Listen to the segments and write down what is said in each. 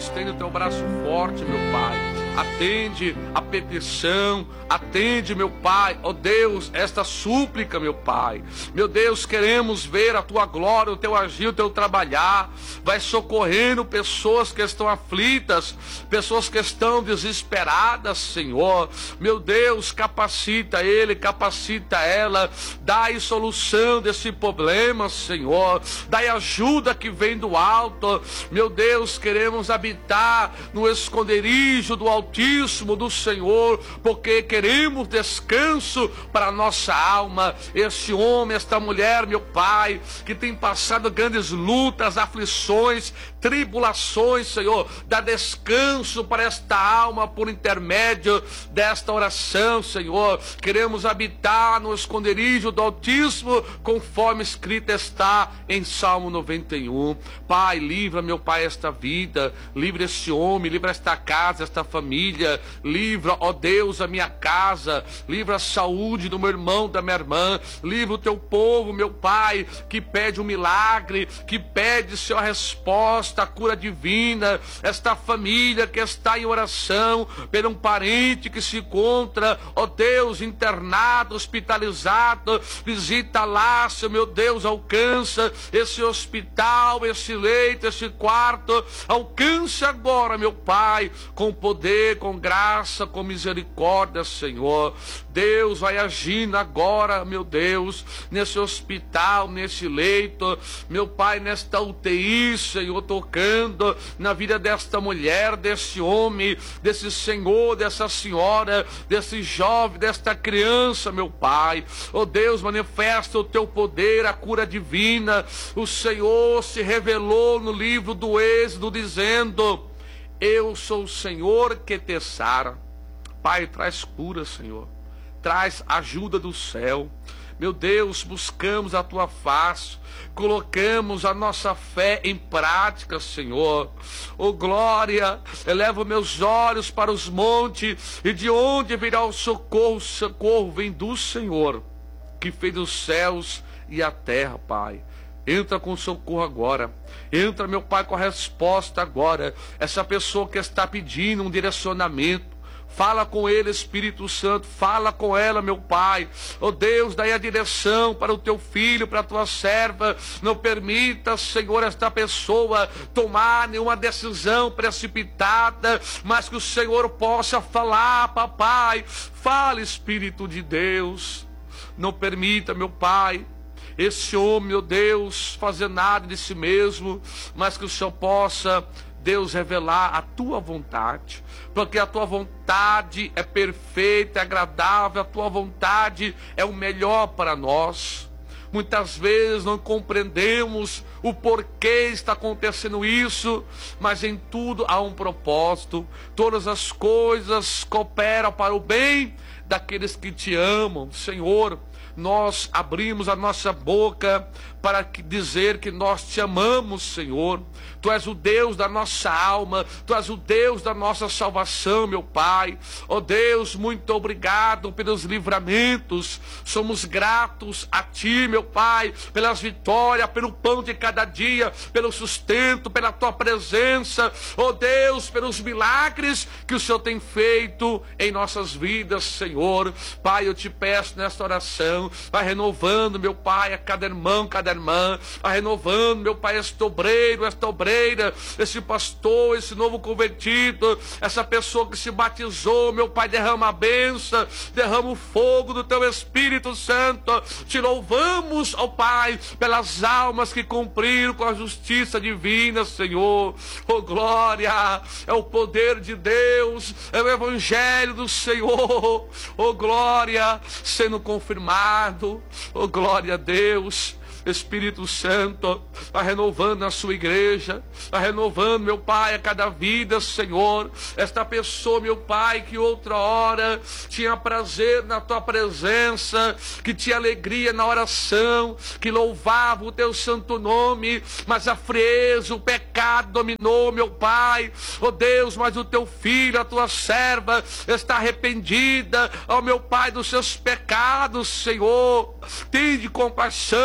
estende o teu braço forte, meu Pai. Atende a petição, atende, meu Pai, ó Deus, esta súplica, meu Pai. Meu Deus, queremos ver a tua glória, o teu agir, o teu trabalhar. Vai socorrendo pessoas que estão aflitas, pessoas que estão desesperadas, Senhor. Meu Deus, capacita ele, capacita ela, dai solução desse problema, Senhor. Dai ajuda que vem do alto. Meu Deus, queremos habitar no esconderijo do Altíssimo, do Senhor, porque queremos descanso para a nossa alma. Este homem, esta mulher, meu Pai, que tem passado grandes lutas, aflições, tribulações, Senhor, dá descanso para esta alma por intermédio desta oração, Senhor. Queremos habitar no esconderijo do Altíssimo, conforme escrito está em Salmo 91. Pai, livra, meu Pai, esta vida, livra este homem, livra esta casa, esta família, livra, ó Deus, a minha casa, livra a saúde do meu irmão, da minha irmã, livra o teu povo, meu Pai, que pede um milagre, que pede, Senhor, a resposta, a cura divina, esta família que está em oração por um parente que se encontra, ó Deus, internado, hospitalizado, visita lá, Senhor, meu Deus, alcança esse hospital, esse leito, esse quarto, alcança agora, meu Pai, com poder, com graça, com misericórdia, Senhor. Deus, vai agindo agora, meu Deus, nesse hospital, nesse leito, meu Pai, nesta UTI, Senhor, tocando na vida desta mulher, desse homem, desse senhor, dessa senhora, desse jovem, desta criança, meu Pai. Oh Deus, manifesta o teu poder, a cura divina. O Senhor se revelou no livro do Êxodo, dizendo: eu sou o Senhor que te sara. Pai, traz cura, Senhor. Traz ajuda do céu. Meu Deus, buscamos a tua face, colocamos a nossa fé em prática, Senhor. Oh glória, elevo meus olhos para os montes, e de onde virá o socorro? O socorro vem do Senhor, que fez os céus e a terra, Pai. Entra com socorro agora. Entra, meu Pai, com a resposta agora. Essa pessoa que está pedindo um direcionamento, fala com ele, Espírito Santo, fala com ela, meu Pai. Oh Deus, dai a direção para o teu filho, para a tua serva. Não permita, Senhor, esta pessoa tomar nenhuma decisão precipitada, mas que o Senhor possa falar, papai. Fala, Espírito de Deus. Não permita, meu Pai, esse homem, meu Deus, fazer nada de si mesmo, mas que o Senhor possa, Deus, revelar a tua vontade, porque a tua vontade é perfeita, é agradável, a tua vontade é o melhor para nós. Muitas vezes não compreendemos o porquê está acontecendo isso, mas em tudo há um propósito. Todas as coisas cooperam para o bem daqueles que te amam, Senhor. Nós abrimos a nossa boca para dizer que nós te amamos, Senhor. Tu és o Deus da nossa alma, Tu és o Deus da nossa salvação, meu Pai. Oh Deus, muito obrigado pelos livramentos. Somos gratos a Ti, meu Pai, pelas vitórias, pelo pão de cada dia, pelo sustento, pela Tua presença. Oh Deus, pelos milagres que o Senhor tem feito em nossas vidas, Senhor. Pai, eu te peço nesta oração, vai renovando, meu Pai, a cada irmão, cada irmã, vai renovando, meu Pai, este obreiro, esta obreira, esse pastor, esse novo convertido, essa pessoa que se batizou, meu Pai, derrama a bênção, derrama o fogo do Teu Espírito Santo. Te louvamos, ó Pai, pelas almas que cumpriram com a justiça divina, Senhor. Oh glória, é o poder de Deus, é o Evangelho do Senhor. Oh glória, sendo confirmado. Oh glória a Deus. Espírito Santo, vai renovando a sua igreja, vai renovando, meu Pai, a cada vida, Senhor. Esta pessoa, meu Pai, que outra hora tinha prazer na Tua presença, que tinha alegria na oração, que louvava o Teu santo nome, mas a frieza, o pecado dominou, meu Pai. Oh Deus, mas o Teu filho, a Tua serva, está arrependida, ó meu Pai, dos seus pecados, Senhor. Tende compaixão, meu Pai,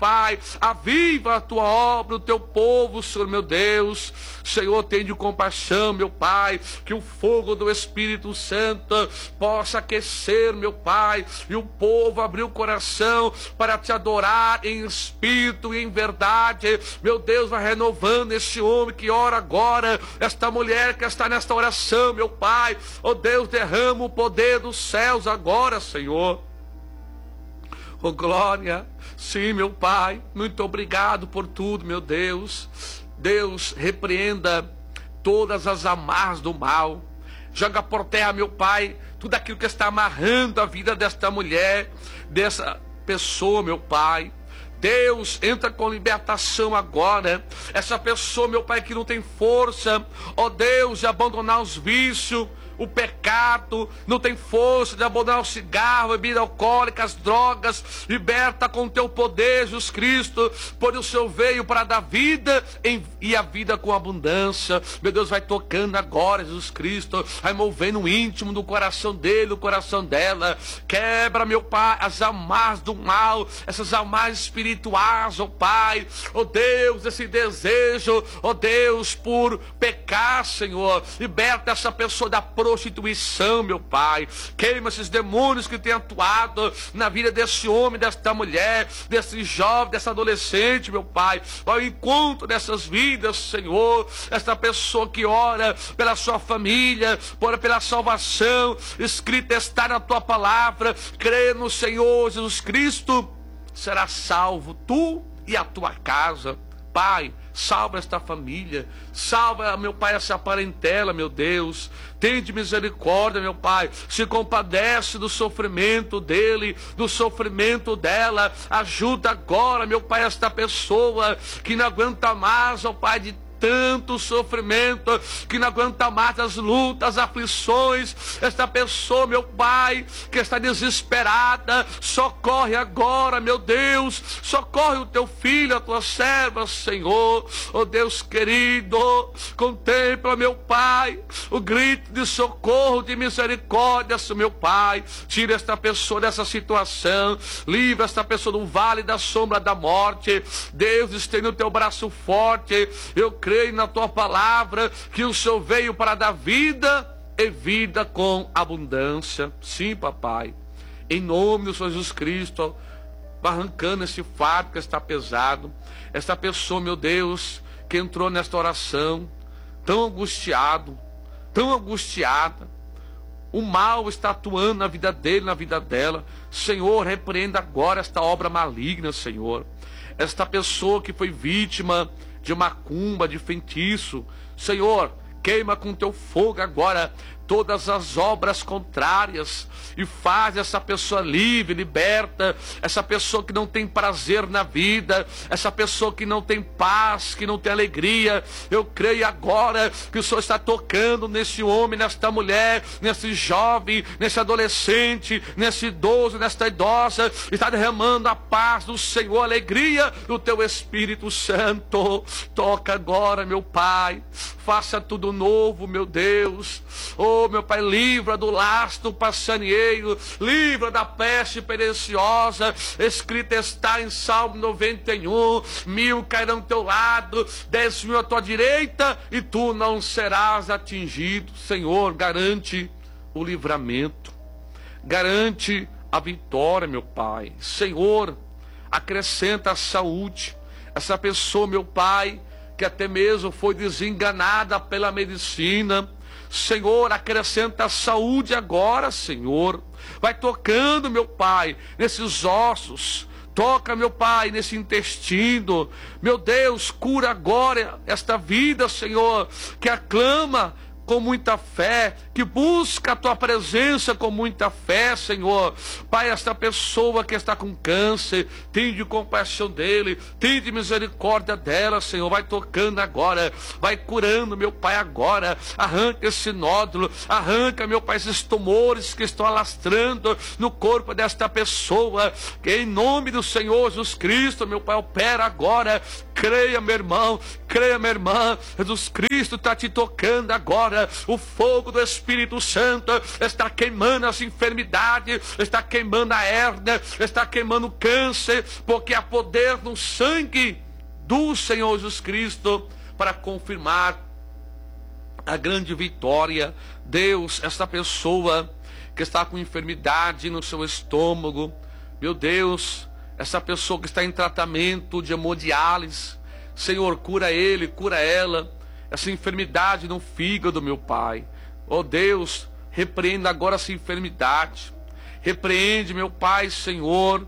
Pai, aviva a tua obra, o teu povo, Senhor meu Deus. Senhor, tenha compaixão, meu Pai, que o fogo do Espírito Santo possa aquecer, meu Pai, e o povo abrir o coração para te adorar em espírito e em verdade. Meu Deus, vai renovando esse homem que ora agora, esta mulher que está nesta oração, meu Pai. Oh Deus, derrama o poder dos céus agora, Senhor. Oh glória, sim, meu Pai, muito obrigado por tudo, meu Deus. Deus, repreenda todas as amarras do mal. Joga por terra, meu Pai, tudo aquilo que está amarrando a vida desta mulher, dessa pessoa, meu Pai. Deus, entra com libertação agora. Essa pessoa, meu Pai, que não tem força, ó Deus, de abandonar os vícios, o pecado, não tem força de abandonar o cigarro, a bebida alcoólica, as drogas. Liberta com o teu poder, Jesus Cristo, por o Senhor veio para dar vida e a vida com abundância. Meu Deus, vai tocando agora, Jesus Cristo, vai movendo o íntimo do coração dele, do coração dela. Quebra, meu Pai, as amarras do mal, essas amarras espirituais, ó Pai, ó Deus, esse desejo, ó Deus, por pecar, Senhor. Liberta essa pessoa da prostituição, meu Pai. Queima esses demônios que têm atuado na vida desse homem, desta mulher, desse jovem, dessa adolescente, meu Pai. Ao encontro dessas vidas, Senhor. Esta pessoa que ora pela sua família, ora pela salvação, escrita está na tua palavra. Crê no Senhor Jesus Cristo, será salvo tu e a tua casa. Pai, salva esta família, salva, meu Pai, essa parentela, meu Deus. Tende misericórdia, meu Pai, se compadece do sofrimento dele, do sofrimento dela. Ajuda agora, meu Pai, esta pessoa que não aguenta mais, ó Pai, de tanto sofrimento, que não aguenta mais as lutas, as aflições. Esta pessoa, meu Pai, que está desesperada, socorre agora, meu Deus, socorre o teu filho, a tua serva, Senhor. Oh Deus querido, contempla, meu Pai, o grito de socorro, de misericórdia, meu Pai. Tira esta pessoa dessa situação, livra esta pessoa do vale da sombra da morte. Deus, estende o teu braço forte. Eu creio na tua palavra que o Senhor veio para dar vida e vida com abundância. Sim, papai, em nome do Senhor Jesus Cristo, arrancando esse fardo que está pesado. Esta pessoa, meu Deus, que entrou nesta oração tão angustiado, tão angustiada, o mal está atuando na vida dele, na vida dela. Senhor, repreenda agora esta obra maligna, Senhor. Esta pessoa que foi vítima de macumba, de feitiço, Senhor, queima com teu fogo agora todas as obras contrárias e faz essa pessoa livre, liberta, essa pessoa que não tem prazer na vida, essa pessoa que não tem paz, que não tem alegria. Eu creio agora que o Senhor está tocando nesse homem, nesta mulher, nesse jovem, nesse adolescente, nesse idoso, nesta idosa, está derramando a paz do Senhor, a alegria do teu Espírito Santo. Toca agora, meu Pai, faça tudo novo, meu Deus. Oh, meu Pai, livra do lastro passarinheiro, livra da peste pereciosa. Escrito está em Salmo 91, 1000 cairão ao teu lado, 10.000 à tua direita, e tu não serás atingido. Senhor, garante o livramento, garante a vitória, meu Pai. Senhor, acrescenta a saúde. Essa pessoa, meu Pai, que até mesmo foi desenganada pela medicina, Senhor, acrescenta a saúde agora, Senhor. Vai tocando, meu Pai, nesses ossos. Toca, meu Pai, nesse intestino. Meu Deus, cura agora esta vida, Senhor, que aclama com muita fé, que busca a tua presença com muita fé, Senhor. Pai, esta pessoa que está com câncer, tende compaixão dele, tende misericórdia dela, Senhor. Vai tocando agora, vai curando, meu Pai, agora. Arranca esse nódulo, arranca, meu Pai, esses tumores que estão alastrando no corpo desta pessoa. Que em nome do Senhor Jesus Cristo, meu Pai, opera agora. Creia, meu irmão, creia, minha irmã, Jesus Cristo está te tocando agora. agora o fogo do Espírito Santo está queimando as enfermidades, está queimando a hérnia, está queimando o câncer, porque há poder no sangue do Senhor Jesus Cristo para confirmar a grande vitória. Deus, esta pessoa que está com enfermidade no seu estômago, meu Deus, essa pessoa que está em tratamento de hemodiálise, Senhor, cura ele, cura ela, essa enfermidade no fígado, meu Pai. Oh Deus, repreenda agora essa enfermidade, repreende, meu Pai, Senhor,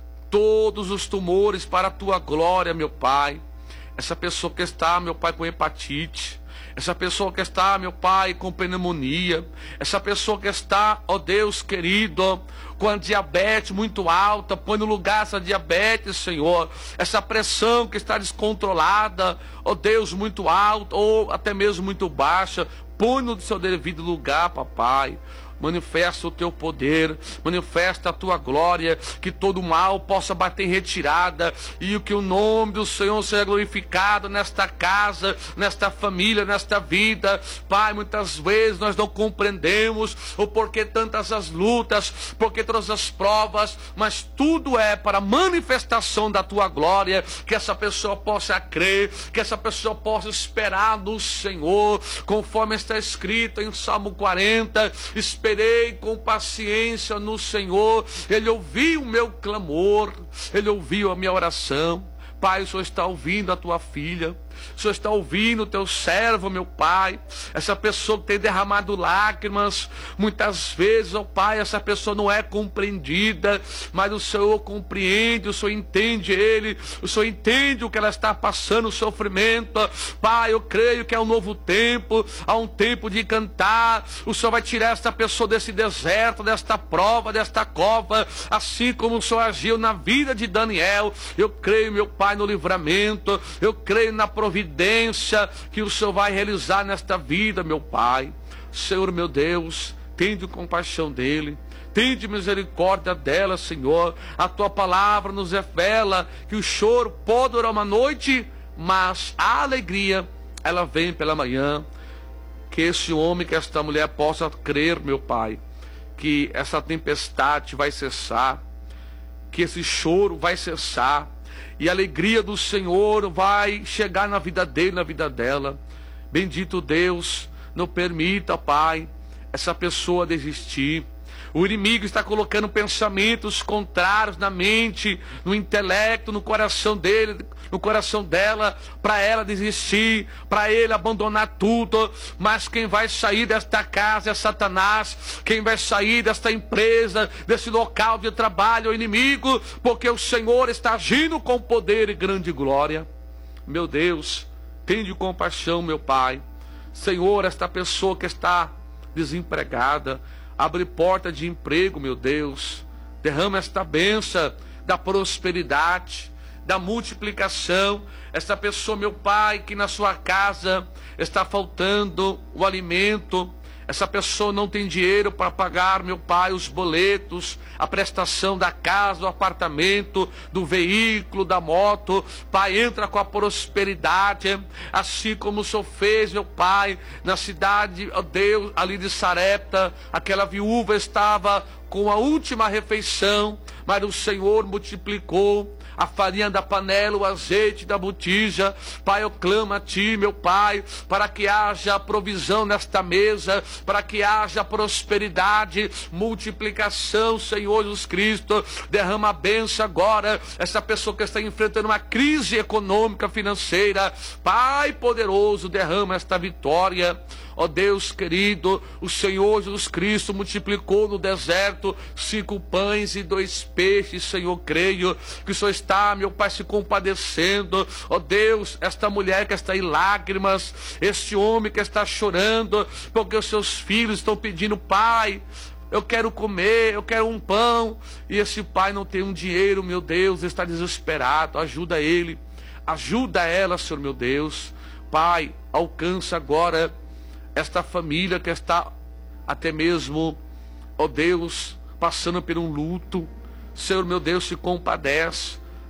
todos os tumores para a tua glória, meu Pai. Essa pessoa que está, meu Pai, com hepatite, essa pessoa que está, meu Pai, com pneumonia, essa pessoa que está, ó Deus querido, com a diabetes muito alta, põe no lugar essa diabetes, Senhor, essa pressão que está descontrolada, ó Deus, muito alta, ou até mesmo muito baixa, põe no seu devido lugar, papai. Manifesta o teu poder, manifesta a tua glória, que todo mal possa bater em retirada, e que o nome do Senhor seja glorificado nesta casa, nesta família, nesta vida. Pai, muitas vezes nós não compreendemos o porquê tantas as lutas, porquê todas as provas, mas tudo é para a manifestação da tua glória, que essa pessoa possa crer, que essa pessoa possa esperar no Senhor, conforme está escrito em Salmo 40, esperei com paciência no Senhor, Ele ouviu o meu clamor, Ele ouviu a minha oração. Pai, o Senhor está ouvindo a tua filha, o Senhor está ouvindo o teu servo, meu Pai, essa pessoa que tem derramado lágrimas, muitas vezes, ó Pai, essa pessoa não é compreendida, mas o Senhor compreende, o Senhor entende ele, o Senhor entende o que ela está passando, o sofrimento. Pai, eu creio que é um novo tempo, há um tempo de cantar, o Senhor vai tirar essa pessoa desse deserto, desta prova, desta cova, assim como o Senhor agiu na vida de Daniel. Eu creio, meu Pai, no livramento, eu creio na providência que o Senhor vai realizar nesta vida, meu Pai. Senhor, meu Deus, tende compaixão dele, tende misericórdia dela, Senhor. A tua palavra nos revela que o choro pode durar uma noite, mas a alegria, ela vem pela manhã. Que esse homem, que esta mulher possa crer, meu Pai, que essa tempestade vai cessar, que esse choro vai cessar, e a alegria do Senhor vai chegar na vida dele, na vida dela. Bendito Deus, não permita, Pai, essa pessoa desistir. O inimigo está colocando pensamentos contrários na mente, no intelecto, no coração dele, no coração dela, para ela desistir, para ele abandonar tudo. Mas quem vai sair desta casa é Satanás, quem vai sair desta empresa, desse local de trabalho é o inimigo, porque o Senhor está agindo com poder e grande glória. Meu Deus, tende compaixão, meu Pai. Senhor, esta pessoa que está desempregada, abre porta de emprego, meu Deus. Derrama esta bênção da prosperidade, da multiplicação. Esta pessoa, meu Pai, que na sua casa está faltando o alimento, essa pessoa não tem dinheiro para pagar, meu Pai, os boletos, a prestação da casa, do apartamento, do veículo, da moto. Pai, entra com a prosperidade, assim como o Senhor fez, meu Pai, na cidade, ó Deus, ali de Sarepta. Aquela viúva estava com a última refeição, mas o Senhor multiplicou a farinha da panela, o azeite da botija. Pai, eu clamo a Ti, meu Pai, para que haja provisão nesta mesa, para que haja prosperidade, multiplicação, Senhor Jesus Cristo. Derrama a bênção agora, essa pessoa que está enfrentando uma crise econômica, financeira. Pai poderoso, derrama esta vitória. Ó Deus querido, o Senhor Jesus Cristo multiplicou no deserto 5 pães e 2 peixes, Senhor, creio que o Senhor está, meu Pai, se compadecendo. Ó Deus, esta mulher que está em lágrimas, este homem que está chorando, porque os seus filhos estão pedindo: Pai, eu quero comer, eu quero um pão, e esse pai não tem um dinheiro, meu Deus, está desesperado. Ajuda ele, ajuda ela, Senhor, meu Deus. Pai, alcança agora esta família que está até mesmo, ó Deus, passando por um luto. Senhor, meu Deus, se compadece.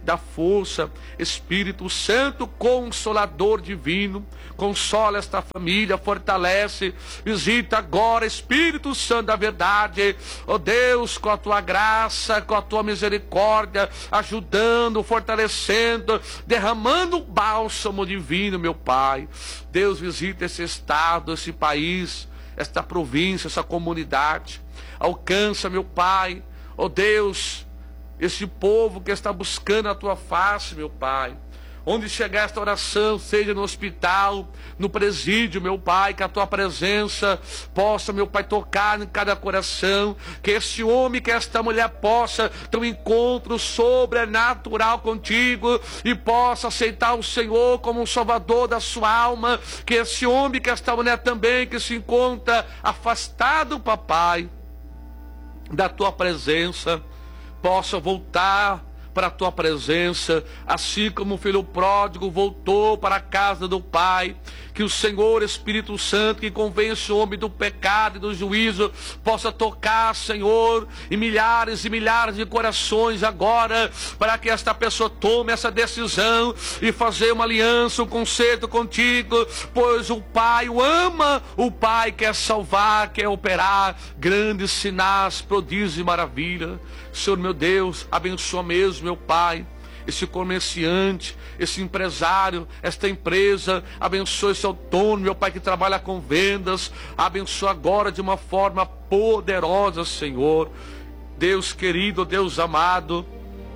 dá força. Espírito Santo, Consolador divino, consola esta família, fortalece, visita agora, Espírito Santo da verdade, ó Deus, com a tua graça, com a tua misericórdia, ajudando, fortalecendo, derramando o bálsamo divino, meu Pai. Deus, visita esse estado, esse país, esta província, essa comunidade. Alcança, meu Pai, ó Deus, esse povo que está buscando a tua face, meu Pai. Onde chegar esta oração, seja no hospital, no presídio, meu Pai, que a tua presença possa, meu Pai, tocar em cada coração, que esse homem, que esta mulher possa ter um encontro sobrenatural contigo e possa aceitar o Senhor como um salvador da sua alma, que esse homem, que esta mulher também, que se encontra afastado, papai, da tua presença, possa voltar para a tua presença, assim como o filho pródigo voltou para a casa do Pai. Que o Senhor Espírito Santo, que convence o homem do pecado e do juízo, possa tocar, Senhor, em milhares e milhares de corações agora, para que esta pessoa tome essa decisão e fazer uma aliança, um concerto contigo, pois o Pai o ama, o Pai quer salvar, quer operar grandes sinais, prodígios e maravilha. Senhor meu Deus, abençoa mesmo, meu Pai, esse comerciante, esse empresário, esta empresa, abençoa esse autônomo, meu Pai, que trabalha com vendas, abençoa agora de uma forma poderosa, Senhor. Deus querido, Deus amado,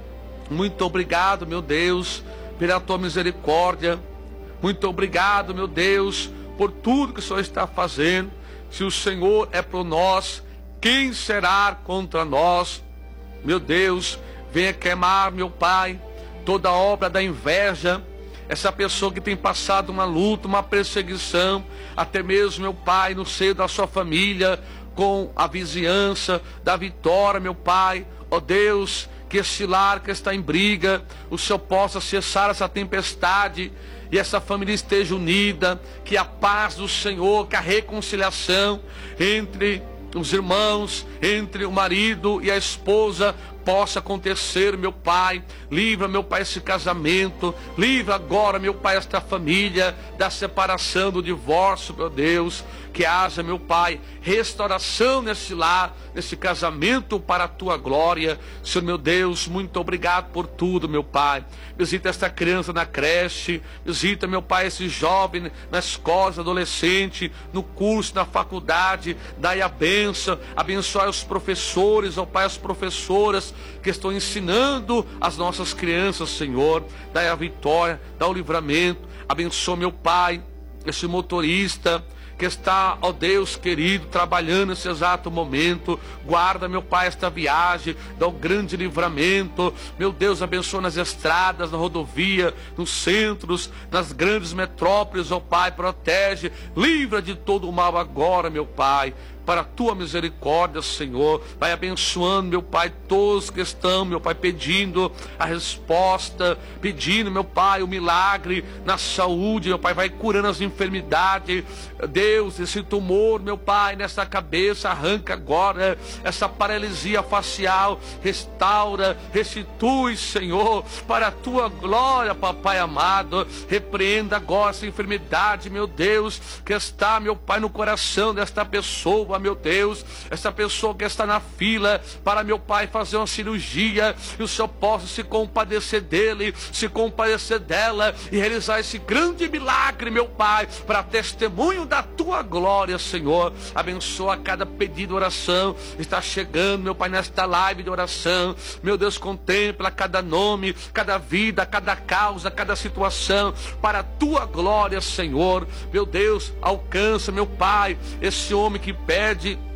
muito obrigado, meu Deus, pela tua misericórdia, muito obrigado, meu Deus, por tudo que o Senhor está fazendo. Se o Senhor é por nós, quem será contra nós? Meu Deus, venha queimar, meu Pai, toda obra da inveja, essa pessoa que tem passado uma luta, uma perseguição, até mesmo, meu Pai, no seio da sua família, com a vizinhança da vitória, meu Pai, ó Deus, que esse lar que está em briga, o Senhor possa cessar essa tempestade e essa família esteja unida, que a paz do Senhor, que a reconciliação entre os irmãos, entre o marido e a esposa possa acontecer, meu Pai. Livra, meu Pai, esse casamento. Livra agora, meu Pai, esta família da separação, do divórcio, meu Deus. Que haja, meu Pai, restauração nesse lar, nesse casamento, para a tua glória. Senhor meu Deus, muito obrigado por tudo, meu Pai. Visita esta criança na creche, visita, meu Pai, esse jovem na escola, adolescente, no curso, na faculdade. Dai a bênção, abençoai os professores, ó Pai, as professoras que estão ensinando as nossas crianças, Senhor. Dai a vitória, dá o livramento. Abençoa, meu Pai, esse motorista que está, ó Deus querido, trabalhando nesse exato momento. Guarda, meu Pai, esta viagem, dá um grande livramento. Meu Deus, abençoa nas estradas, na rodovia, nos centros, nas grandes metrópoles, ó Pai, protege, livra de todo o mal agora, meu Pai, para a tua misericórdia, Senhor. Vai abençoando, meu Pai, todos que estão, meu Pai, pedindo a resposta, pedindo, meu Pai, o milagre na saúde, meu Pai, vai curando as enfermidades. Deus, esse tumor, meu Pai, nessa cabeça, arranca agora essa paralisia facial, restaura, restitui, Senhor, para a tua glória, Papai amado. Repreenda agora essa enfermidade, meu Deus, que está, meu Pai, no coração desta pessoa, meu Deus, essa pessoa que está na fila para, meu Pai, fazer uma cirurgia, e o Senhor possa se compadecer dele, se compadecer dela e realizar esse grande milagre, meu Pai, para testemunho da tua glória, Senhor. Abençoa cada pedido de oração, está chegando, meu Pai, nesta live de oração, meu Deus, contempla cada nome, cada vida, cada causa, cada situação, para a tua glória, Senhor. Meu Deus, alcança, meu Pai, esse homem que pede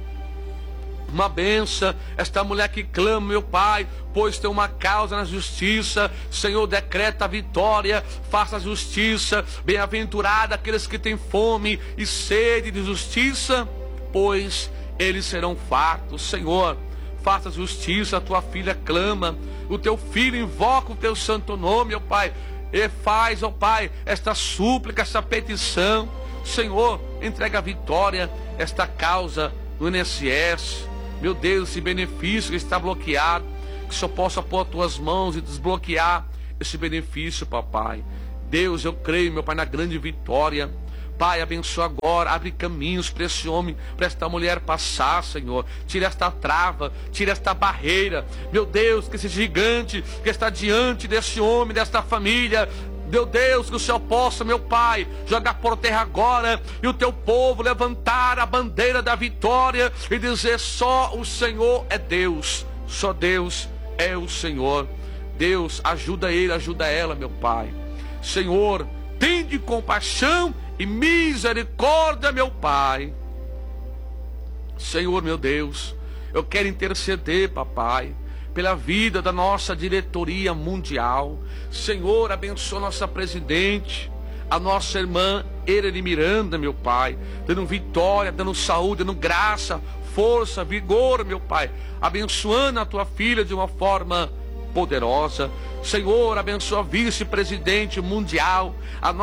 uma benção, esta mulher que clama, meu Pai, pois tem uma causa na justiça. Senhor, decreta a vitória, faça a justiça. Bem-aventurado aqueles que têm fome e sede de justiça, pois eles serão fartos. Senhor, faça justiça, a tua filha clama, o teu filho invoca o teu santo nome, meu Pai, e faz, ó Pai, esta súplica, esta petição. Senhor, entrega a vitória, esta causa no INSS, meu Deus, esse benefício que está bloqueado, que o Senhor possa pôr as tuas mãos e desbloquear esse benefício, papai. Deus, eu creio, meu Pai, na grande vitória. Pai, abençoa agora, abre caminhos para esse homem, para esta mulher passar, Senhor. Tira esta trava, tira esta barreira. Meu Deus, que esse gigante que está diante desse homem, desta família, meu Deus, que o Senhor possa, meu Pai, jogar por terra agora, e o teu povo levantar a bandeira da vitória e dizer: só o Senhor é Deus, só Deus é o Senhor. Deus, ajuda ele, ajuda ela, meu Pai. Senhor, tende compaixão e misericórdia, meu Pai. Senhor, meu Deus, eu quero interceder, papai, pela vida da nossa diretoria mundial. Senhor, abençoa nossa presidente, a nossa irmã Ereli Miranda, meu Pai, dando vitória, dando saúde, dando graça, força, vigor, meu Pai, abençoando a tua filha de uma forma poderosa. Senhor, abençoa a vice-presidente mundial, a